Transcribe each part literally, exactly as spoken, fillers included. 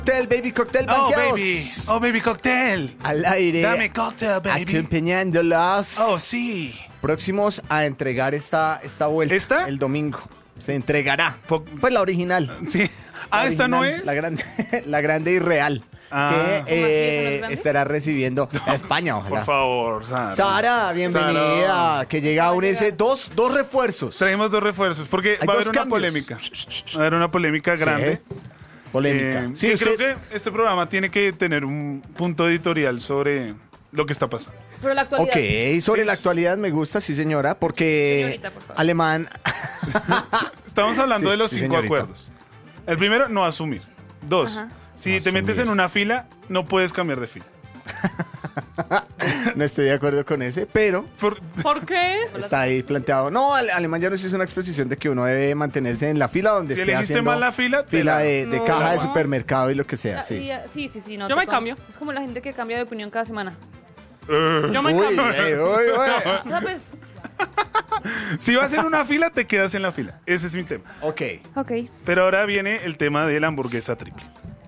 Cocktail, baby, cocktail, Oh, banqueados. baby. Oh, baby, cocktail. Al aire. Dame cocktail, baby. Acompañándolas. Oh, sí. Próximos a entregar esta, esta vuelta. ¿Esta? El domingo. Se entregará. Po- Pues la original. Sí. Ah, La ¿esta no original, es? La grande, la grande y real. Ah. Que ¿Cómo así? ¿Esa no es eh, grande? estará recibiendo a España, ojalá. Por favor, Sara. Sara, bienvenida. Sara. Que llega a unirse dos, dos refuerzos. Traemos dos refuerzos, porque Hay va a dos haber una cambios. polémica. Va a haber una polémica grande. Polémica. Eh, Sí, que usted- creo que este programa tiene que tener un punto editorial sobre lo que está pasando. Pero la actualidad. Ok, sobre Sí. la actualidad me gusta, sí señora, porque Señorita, por favor. Alemán... Estamos hablando Sí, de los sí, cinco señorita. acuerdos. El primero, no asumir. Dos, Ajá. si No te metes asumir. en una fila, no puedes cambiar de fila. No estoy de acuerdo con ese, pero Por- ¿Por qué? está ahí planteado. No, Ale- Alemán ya nos hizo una exposición de que uno debe mantenerse en la fila donde Si esté elegiste haciendo mal la fila, te fila la- de, de No. caja de No. supermercado y lo que sea. Ah, Sí. y, ah, sí, sí, sí. No, Yo me toca- cambio. Es como la gente que cambia de opinión cada semana. Yo me Uy, cambio. ey, uy, uy. O sea, pues, si vas en una fila, te quedas en la fila. Ese es mi tema. Ok. ok. Pero ahora viene el tema de la hamburguesa triple.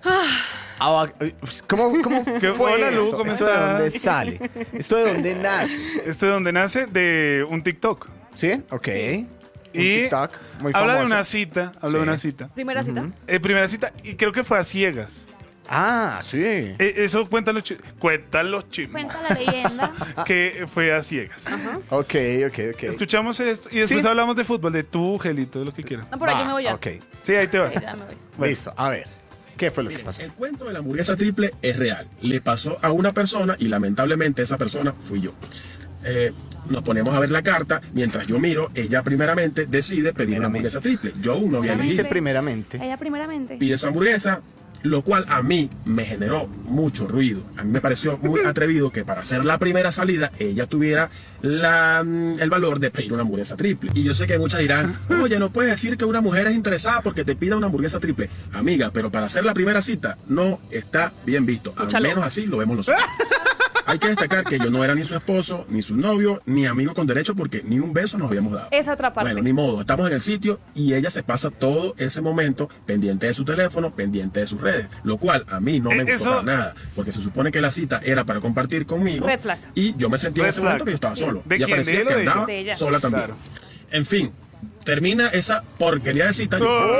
Ah, ¿Cómo, cómo ¿Qué fue hola, Lu? esto? ¿Cómo ¿Esto de estás? dónde sale? ¿Esto de dónde nace? Esto es donde nace de un TikTok. ¿Sí? Ok. Un Y TikTok muy habla de famoso. una cita, habla Sí. de una cita. Primera cita. Eh, primera cita, y creo que fue a ciegas. Ah, sí. Eh, eso cuentan los, chi- cuentan los chismos. Cuenta la leyenda. Que fue a ciegas. Ok, ok, ok. Escuchamos esto y después Sí. hablamos de fútbol, de tu, Gelito, de lo que quieran. No, por ahí Va, yo me voy ya. Ok, Sí, ahí te vas. Ya me voy. Bueno. listo. A ver, ¿qué fue lo que Miren, pasó? el cuento de la hamburguesa triple es real. Le pasó a una persona y lamentablemente esa persona fui yo. Eh, nos ponemos a ver la carta. Mientras yo miro, ella primeramente decide pedir una Primeramente. hamburguesa triple. Yo aún no había Se elegido. dice primeramente. Ella primeramente. Pide su hamburguesa, lo cual a mí me generó mucho ruido. A mí me pareció muy atrevido que para hacer la primera salida ella tuviera la, mm, el valor de pedir una hamburguesa triple. Y yo sé que muchas dirán, oye, no puedes decir que una mujer es interesada porque te pida una hamburguesa triple. Amiga, pero para hacer la primera cita no está bien visto. Al Escúchalo. menos así lo vemos nosotros. Hay que destacar que yo no era ni su esposo, ni su novio, ni amigo con derecho porque ni un beso nos habíamos dado. Esa otra parte. Bueno, ni modo, estamos en el sitio y ella se pasa todo ese momento pendiente de su teléfono, pendiente de sus redes, lo cual a mí no me Eh, gustó eso- para nada, porque se supone que la cita era para compartir conmigo Red flag. y yo me sentí en Red ese flag. momento que yo estaba solo. ¿De Ella quién? parecía ¿De él que o de ella? andaba De ella. sola también. Claro. En fin, termina esa porquería de cita, yo ¡Oh!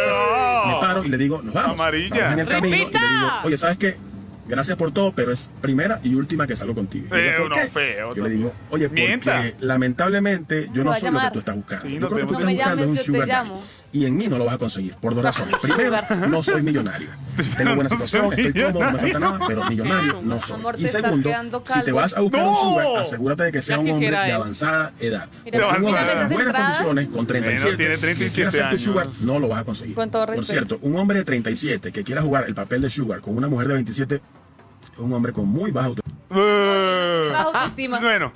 me paro y le digo, nos vamos. Amarilla. Vamos en el camino y le ¡Repita! digo, oye, ¿sabes qué? Gracias por todo, pero es primera y última que salgo contigo. Y ella, Feo, ¿por no, qué? feo Yo le digo, oye, porque Mienta. lamentablemente yo Me no va a soy lo que llamar. tú estás buscando. Sí, yo nos creo que tú vemos. estás No me buscando es un llames, yo te sugar daddy. llamo. Y en mí no lo vas a conseguir, por dos razones. Primero, no soy millonario. Tengo buena no situación, soy estoy cómodo, no me falta millonario. nada, pero millonario no soy. Amor, te Y estás segundo, quedando si te calvo. vas a buscar ¡No! un sugar, asegúrate de que sea Ya un hombre quisiera de él. avanzada edad. Mira, De Porque un hombre avanzada. en buenas entradas. condiciones, con treinta y siete, Bueno, tiene treinta y que quiera siete ser tu sugar, años. no lo vas a conseguir. Con todo Por respeto. cierto, un hombre de treinta y siete que quiera jugar el papel de sugar con una mujer de veintisiete es un hombre con muy baja autoestima. Baja autoestima. Bueno,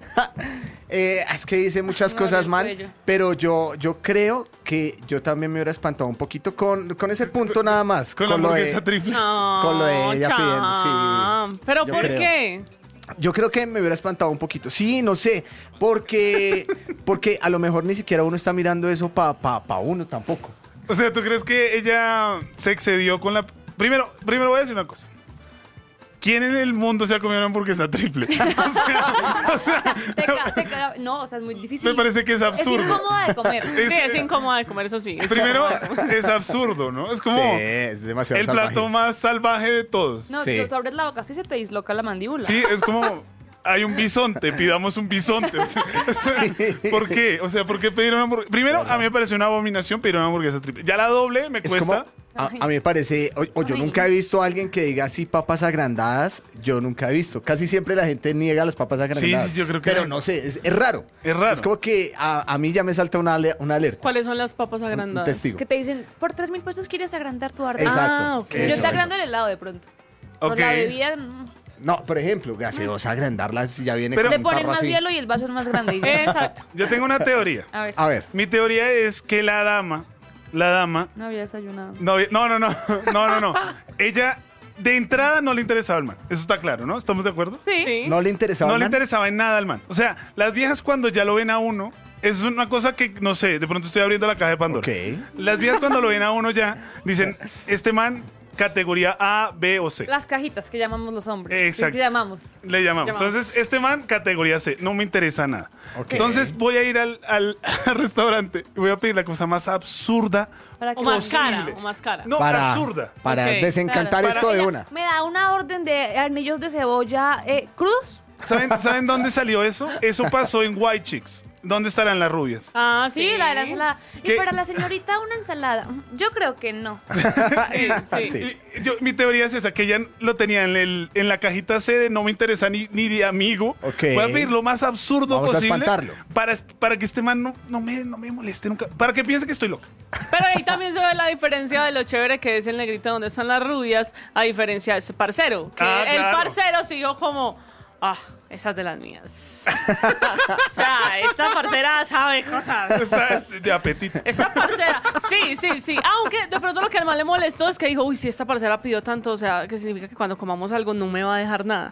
Eh, es que dice muchas Me cosas duele el mal, cuello. pero yo, yo creo que yo también me hubiera espantado un poquito con, con ese punto nada más. con la lo de- hamburguesa triple. No, Con lo de ella cham. pidiendo, sí. ¿Pero Yo por creo. qué? Yo creo que me hubiera espantado un poquito. Sí, no sé, porque, porque a lo mejor ni siquiera uno está mirando eso para pa, pa uno tampoco. O sea, ¿tú crees que ella se excedió con la... Primero, primero voy a decir una cosa. ¿Quién en el mundo se ha comido una hamburguesa triple? O sea, Te ca- te ca- no, o sea, es muy difícil. me parece que es Es absurdo. incómoda de comer. Sí, es incómoda de comer, eso sí. es Primero, incómoda de comer. es absurdo, ¿no? Es como Sí, es demasiado el salvaje. plato más salvaje de todos. No, Sí. tú, tú abres la boca así y se te disloca la mandíbula. Sí, es como... Hay un bisonte, pidamos un bisonte. O sea, ¿por qué? O sea, ¿por qué pedir una hamburguesa? Primero, a mí me pareció una abominación pedir una hamburguesa triple. Ya la doble me Es cuesta. como, a, a mí me parece, o, o yo Ay. nunca he visto a alguien que diga así papas agrandadas, yo nunca he visto. Casi siempre la gente niega las papas agrandadas. sí, yo creo que- Pero no sé, es, es raro. Es raro. Es como que a, a mí ya me salta una, ale- una alerta. ¿Cuáles son las papas Un, un agrandadas? testigo. Que te dicen, por tres mil pesos quieres agrandar tu arte. Exacto. Ah, ok. Yo Eso, te eso. agrando el helado de pronto. Por Ok. la bebida, mm, No, por ejemplo, gaseosa, agrandarla si ya viene Pero- con le un ponen tarro más así. hielo y el vaso es más grande. y ya. Exacto. Yo tengo una teoría. A ver, A ver, Mi teoría es que la dama, la dama, no había desayunado. no, no, no, no, no, no, no. Ella de entrada no le interesaba al man. Eso está claro, ¿no? ¿Estamos de acuerdo? Sí. Sí. no le interesaba No le nada. interesaba en nada al man. O sea, las viejas cuando ya lo ven a uno, es una cosa que, no sé, de pronto estoy abriendo la caja de Pandora. Ok. Las viejas cuando lo ven a uno ya, dicen, este man categoría A, B o C. Las cajitas que llamamos los hombres. Exacto. Que llamamos. Le llamamos. Llamamos. Entonces, este man, categoría C. No me interesa nada. Ok. Entonces, voy a ir al, al, al restaurante y voy a pedir la cosa más absurda. Para que O más cara, Posible. o más cara. No, Para, absurda. para Ok, desencantar claro. esto de Ella una. Me da una orden de anillos de cebolla eh, crudos. ¿Saben, ¿Saben dónde salió eso? Eso pasó en White Chicks. ¿Dónde estarán las rubias? Ah, Sí, sí. la de la ensalada. ¿Qué? Y para la señorita una ensalada. Yo creo que no. Sí, sí. Sí. Y yo- mi teoría es esa, que ella lo tenía en, el, en la cajita C de no me interesa ni, ni de amigo. Ok. Voy a pedir lo más absurdo Vamos a posible. espantarlo. Para, para que este man no, no, me, no me moleste nunca. Para que piense que estoy loca. Pero ahí también se ve la diferencia de lo chévere que es el negrito donde están las rubias, a diferencia de ese parcero. Que Ah, el claro. parcero siguió como, ah, esas de las mías. O sea, esta parcera sabe cosas. Está es de apetito. Esta parcera, sí, sí, sí. Aunque de pronto lo que al más le molestó es que dijo, uy, si esta parcera pidió tanto, o sea, que significa que cuando comamos algo no me va a dejar nada.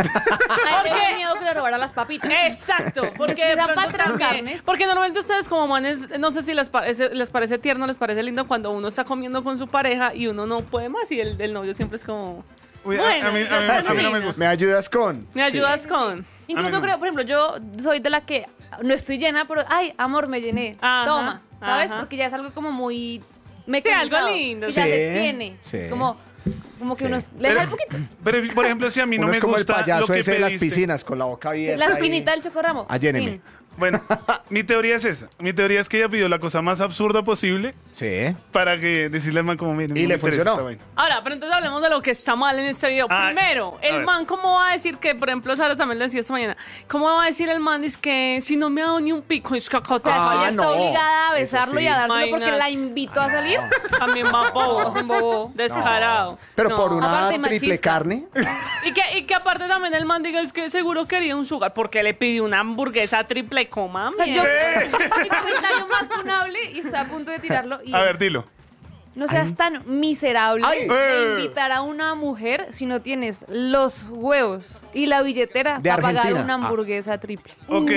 Ay, tengo miedo que le robara las papitas. Exacto, porque Si de da pronto para tres también- carnes. porque normalmente ustedes como manes, no sé si les parece, les parece tierno, les parece lindo cuando uno está comiendo con su pareja y uno no puede más y el, el novio siempre es como, Uy, a- bueno, a, mí, a, mí, ya a mí no me termina. gusta. ¿Me ayudas con? ¿Me ayudas con? Incluso A mí no. creo, por ejemplo, yo soy de la que no estoy llena, pero ay, amor, me llené. Ajá, Toma, ¿sabes? ajá. Porque ya es algo como muy Sí, mecanizado. algo lindo. Y ya Sí, se tiene. sí. Es como, como que Sí. uno le da el Pero, poquito. pero, por ejemplo, si a mí no Uno me es como gusta el payaso lo que ese de las pediste- piscinas con la boca abierta. La ahí. espinita del chocorramo. Alléneme. Fin. Bueno, mi teoría es esa. Mi teoría es que ella pidió la cosa más absurda posible Sí. para que decirle al man como, miren, Y no le me interesa funcionó. esta vaina. Ahora, pero entonces hablemos de lo que está mal en este video. Ah, Primero, a el ver. man, ¿cómo va a decir que, por ejemplo, Sara también lo decía esta mañana, ¿cómo va a decir el man es que si no me ha dado ni un pico, es que acá O sea, Ah, ella está no. obligada a Eso besarlo sí. y a dárselo Imagínate. porque la invitó a salir. también va Es bobo, un bobo. descarado? Pero No. por una Aparte, triple machista. carne. Y que, y que aparte también el man diga es que seguro quería un sugar porque le pidió una hamburguesa triple coma. O sea, yo, mi comentario más funable y estoy a punto de tirarlo. Y A es, ver, dilo. no seas tan miserable Ay. de Eh. invitar a una mujer si no tienes los huevos y la billetera De para pagar Argentina. una Ah. hamburguesa triple. Ok.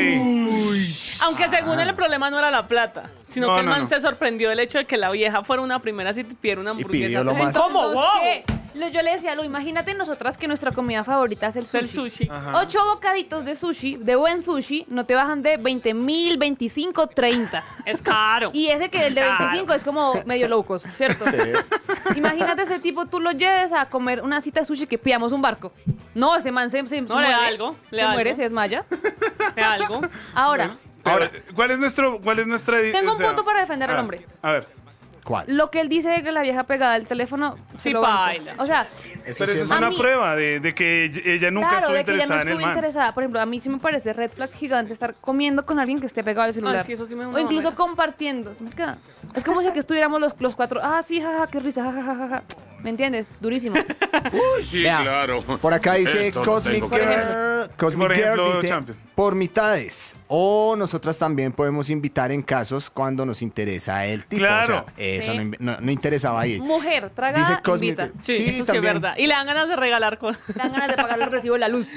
Aunque según él el problema no era la plata, sino No, que el no, man no. se sorprendió del hecho de que la vieja fuera una primera si te pidiera una hamburguesa. pidió lo triple. más. ¿Cómo? Entonces, ¡Wow! ¿qué? Lo- Yo le decía, lo imagínate nosotras que nuestra comida favorita es el sushi. El sushi. Ajá. Ocho bocaditos de sushi, de buen sushi, no te bajan de veinte mil, veinticinco, treinta. Es caro. Y ese que el de Claro. veinticinco es como medio low cost, ¿cierto? Imagínate ese tipo, tú lo lleves a comer una cita de sushi que pidamos un barco. No, ese man se, se, se No, le da muere. algo, le se da muere, algo. se desmaya. ¿De algo? Ahora, Ahora, ¿cuál es nuestro, cuál es nuestra? Tengo o un sea, punto para defender al a ver, hombre. A ver. ¿Cuál? lo que él dice de que la vieja pegada al teléfono, se Sí, lo banco. baila. O sea, Eso Pero sí eso es es A una mí- prueba de, de que ella nunca claro, estuvo de que ella no interesada en el estuvo man. interesada. Por ejemplo, a mí sí me parece red flag gigante estar comiendo con alguien que esté pegado al celular. Ah, sí, eso sí me da o una incluso mamera. compartiendo. Me queda- Es como si aquí estuviéramos los, los cuatro. Ah, sí, jaja, qué risa, jajaja. ¿Me entiendes? Durísimo. Sí, Vea, claro. Por acá dice Esto lo Cosmic tengo que Girl, ver. Cosmic Por ejemplo, Girl dice Champion. por mitades. O nosotras también podemos invitar en casos cuando nos interesa el tipo. Claro. O sea, eso Sí. no, inv- no- no interesaba ahí. Mujer, Dice tragada, Cosmic invita. Girl. Sí, eso sí es también. verdad. Y le dan ganas de regalar cosas. Dan ganas de pagar el recibo de la luz.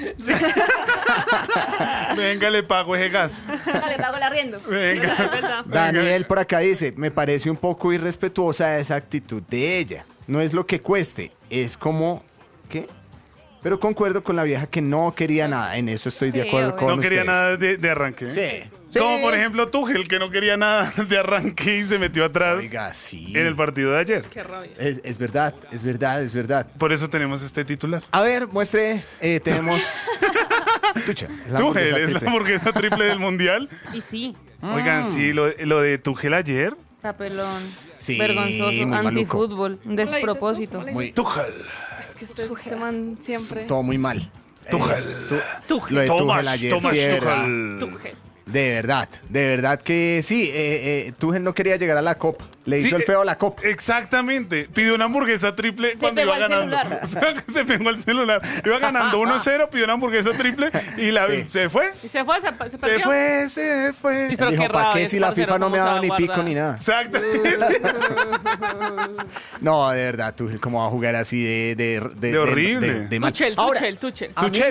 Venga, le pago ese gas. Le pago el arriendo. Venga. Es verdad. Daniel por acá dice, me parece un poco irrespetuosa esa actitud de ella. No es lo que cueste, es como... ¿Qué? Pero concuerdo con la vieja que no quería nada. En eso estoy de Sí, acuerdo obvio. con No quería ustedes. nada de, de arranque. ¿eh? Sí. Sí. Como por ejemplo Tuchel, que no quería nada de arranque y se metió atrás Oiga, sí. en el partido de ayer. Qué rabia. Es, es verdad, es verdad, es verdad. Por eso tenemos este titular. A ver, muestre, eh, tenemos... Tucha, la Tuchel hamburguesa es la triple. hamburguesa triple del mundial. Y sí, Oigan, sí, lo, lo de Tuchel ayer. tapelón. Sí, Vergonzoso, muy maluco. antifútbol, un despropósito. ¿Cómo le Muy, Tuchel. Es que este, este man siempre... todo muy mal. Tuchel. Eh, tu- Tuchel. Lo de Tomás, Tuchel ayer, Tomás sí, de verdad. Tuchel. Tuchel. De verdad, de verdad que sí. Eh, eh, Tuchel no quería llegar a la copa. Le hizo Sí, el feo a la copa. Exactamente. Pidió una hamburguesa triple cuando pegó iba al ganando. celular. Se pegó al celular. Iba ganando uno cero, pidió una hamburguesa triple y la Sí. se fue. Y se fue, se, se perdió. Se fue, se fue. Sí, pero Dijo, qué ¿para rabia, qué si ese la parcero, FIFA no ¿cómo me ha se dado va a ni pico guardar? ni nada? Exactamente. No, de verdad, Tuchel, ¿cómo va a jugar así de... De, De horrible. de- de mal? Tuchel, Ahora, Tuchel, Tuchel. a mí- Tuchel.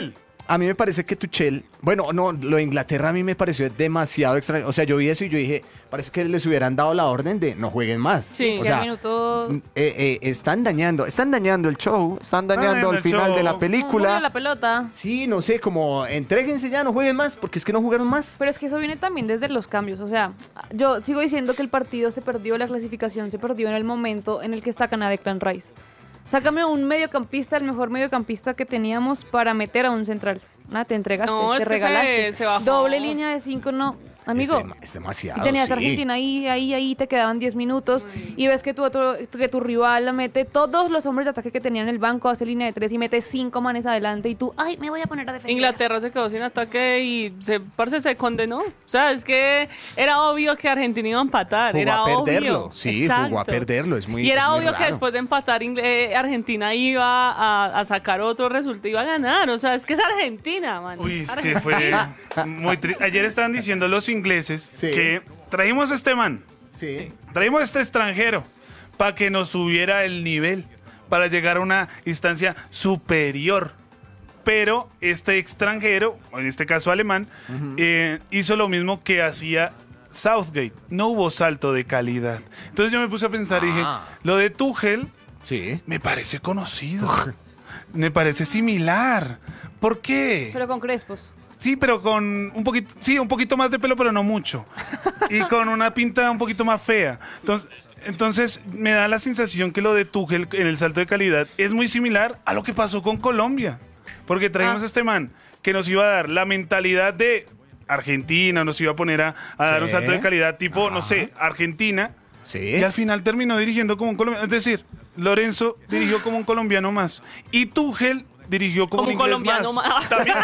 a mí me parece que Tuchel, bueno, no, lo de Inglaterra a mí me pareció demasiado extraño. O sea, yo vi eso y yo dije, parece que les hubieran dado la orden de no jueguen más. Sí, o que sea, al minuto... eh, eh, están dañando, están dañando el show, están dañando dañando el el final show. de la No, murió película. la pelota. Sí, no sé, como entréguense ya, no jueguen más, porque es que no jugaron más. Pero es que eso viene también desde los cambios. O sea, yo sigo diciendo que el partido se perdió, la clasificación se perdió en el momento en el que está a Declan Rice. Sácame un mediocampista, el mejor mediocampista que teníamos para meter a un central. Ah, te entregaste, No, te es que regalaste. se- se bajó. Doble línea de cinco, no. Amigo, Es, dem- es demasiado. y tenías sí. a Argentina ahí, ahí, ahí, te quedaban diez minutos y ves que tu, otro, que tu rival la mete todos los hombres de ataque que tenían en el banco, hace línea de tres y mete cinco manes adelante y tú, ay, me voy a poner a defender. Inglaterra se quedó sin ataque y se, parce, se condenó. O sea, es que era obvio que Argentina iba a empatar. Jugó era a perderlo, obvio. sí, Exacto. jugó a perderlo, es muy Y era es muy obvio que raro. después de empatar Ingle- eh, Argentina iba a, a sacar otro resultado, iba a ganar. O sea, es que es Argentina, man. Uy, es que fue muy triste. Ayer estaban diciendo los ingleses Sí. que trajimos a este man, Sí. trajimos a este extranjero para que nos subiera el nivel, para llegar a una instancia superior. Pero este extranjero, o en este caso alemán, eh, hizo lo mismo que hacía Southgate. No hubo salto de calidad. Entonces yo me puse a pensar y dije, Ah. lo de Tuchel Sí. me parece conocido. Me parece similar. ¿Por qué? Pero con crespos. Sí, pero con un poquito, sí, un poquito más de pelo, pero no mucho. Y con una pinta un poquito más fea. Entonces, entonces me da la sensación que lo de Tuchel en el salto de calidad es muy similar a lo que pasó con Colombia. Porque trajimos Ah. a este man que nos iba a dar la mentalidad de Argentina, nos iba a poner a, a dar un Sí. salto de calidad tipo, no Ajá. sé, Argentina. Sí. Y al final terminó dirigiendo como un colombiano. Es decir, Lorenzo dirigió como un colombiano más. Y Tuchel dirigió como, Como un un inglés colombiano más. más. También.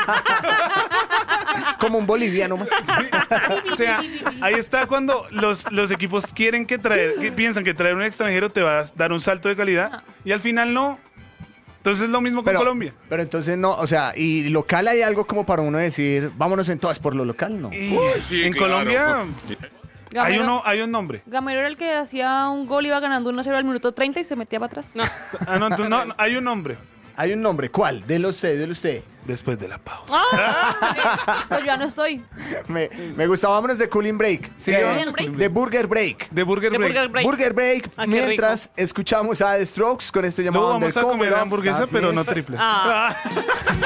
Como un boliviano más. O sea, ahí está cuando los, los equipos quieren que traer, que piensan que traer un extranjero te va a dar un salto de calidad y al final no. Entonces es lo mismo con Pero, Colombia. pero entonces no, o sea, y local hay algo como para uno decir, vámonos en todas por lo local, ¿no? Y sí, en claro. Colombia hay, Gamero, uno, hay un nombre. Gamero era el que hacía un gol, iba ganando uno cero al minuto treinta y se metía para atrás. No. Ah, no, entonces, no, no, hay un nombre. Hay un nombre, ¿cuál? Delo usted, delo usted. Después de la pausa. Ah, pues ya no estoy. Me, me gusta, vámonos de Cooling Break. Sí, de, Cooling Break. de Burger Break. De Burger De Break. Burger Break. Burger Break, Ah, qué mientras escuchamos a The Strokes con esto llamado Luego vamos a Undercover comer of hamburguesa, pero no Darkness. triple. Ah.